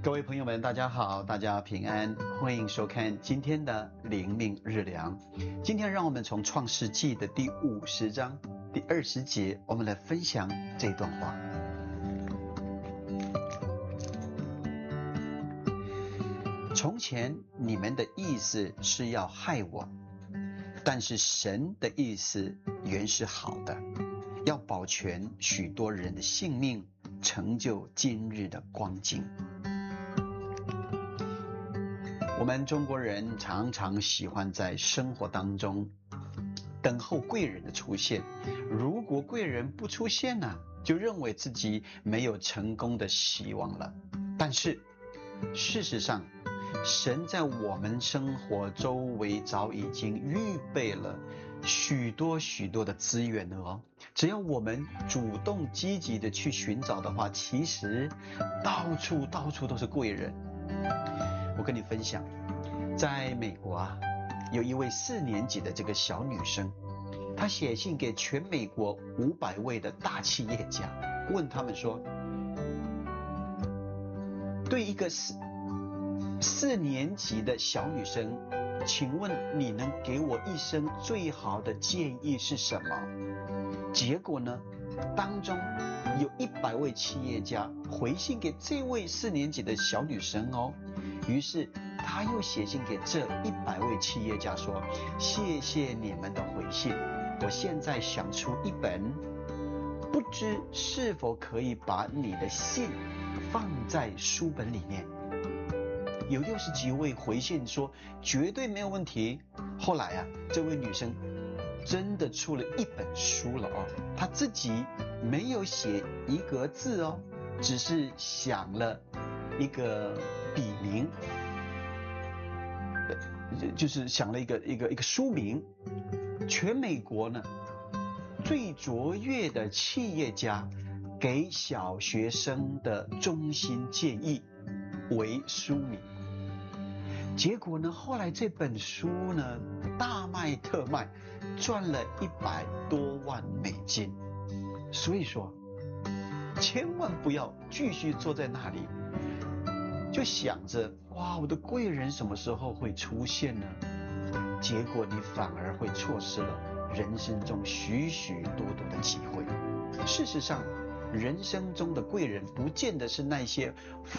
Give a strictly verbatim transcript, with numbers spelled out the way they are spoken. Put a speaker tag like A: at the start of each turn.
A: 各位朋友们，大家好，大家平安，欢迎收看今天的灵命日粮。今天让我们从创世纪的第五十章第二十节，我们来分享这段话。从前你们的意思是要害我，但是神的意思原是好的，要保全许多人的性命，成就今日的光景。我们中国人常常喜欢在生活当中等候贵人的出现，如果贵人不出现呢，就认为自己没有成功的希望了。但是事实上，神在我们生活周围早已经预备了许多许多的资源了哦。只要我们主动积极的去寻找的话，其实到处到处都是贵人。我跟你分享，在美国啊，有一位四年级的这个小女生，她写信给全美国五百位的大企业家，问他们说，对一个四四年级的小女生，请问你能给我一生最好的建议是什么？结果呢，当中有一百位企业家回信给这位四年级的小女生哦。于是他又写信给这一百位企业家说，谢谢你们的回信，我现在想出一本，不知是否可以把你的信放在书本里面。有六十几位回信说绝对没有问题。后来啊，这位女生真的出了一本书了哦，她自己没有写一个字哦，只是想了一个笔名，就是想了一个一个一个书名。全美国呢最卓越的企业家给小学生的中心建议为书名。结果呢，后来这本书呢大卖特卖，赚了一百多万美金。所以说，千万不要继续坐在那里就想着，哇，我的贵人什么时候会出现呢？结果你反而会错失了人生中许许多多的机会。事实上，人生中的贵人不见得是那些